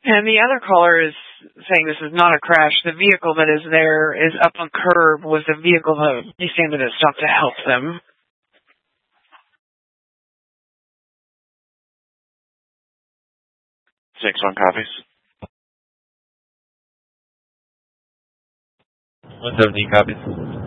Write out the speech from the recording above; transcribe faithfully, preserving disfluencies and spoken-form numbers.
And the other caller is saying this is not a crash. The vehicle that is there is up on curb was a vehicle that descended and stopped to help them. Six one copies. one seventeen copies.